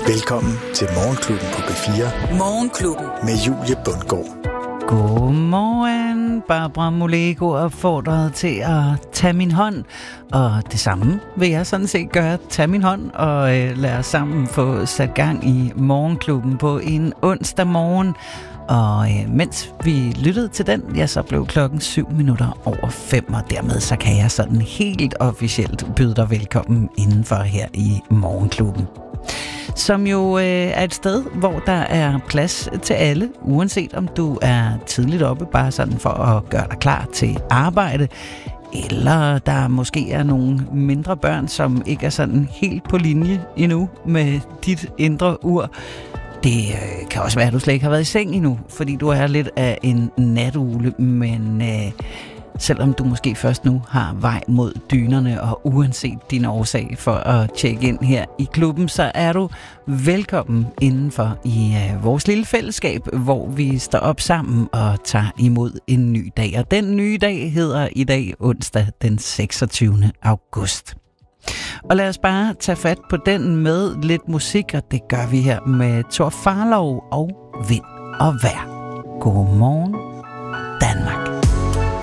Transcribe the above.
Velkommen til Morgenklubben på B4. Morgenklubben med Julie Bundgaard. Godmorgen. Barbara Moleko opfordrede til at tage min hånd, og det samme vil jeg sådan set gøre. Tag min hånd og lad os sammen få sat gang i Morgenklubben på en onsdag morgen. Og mens vi lyttede til den, ja, så blev klokken 5:07, og dermed så kan jeg sådan helt officielt byde dig velkommen indenfor her i Morgenklubben. Som jo er et sted, hvor der er plads til alle, uanset om du er tidligt oppe, bare sådan for at gøre dig klar til arbejde, eller der måske er nogle mindre børn, som ikke er sådan helt på linje endnu med dit indre ur. Det kan også være, at du slet ikke har været i seng endnu, fordi du er lidt af en natugle, men selvom du måske først nu har vej mod dynerne, og uanset din årsag for at tjekke ind her i klubben, så er du velkommen indenfor i vores lille fællesskab, hvor vi står op sammen og tager imod en ny dag. Og den nye dag hedder i dag onsdag den 26. august. Og lad os bare tage fat på den med lidt musik, og det gør vi her med Thor Farlov og Vind og Vejr. Godmorgen.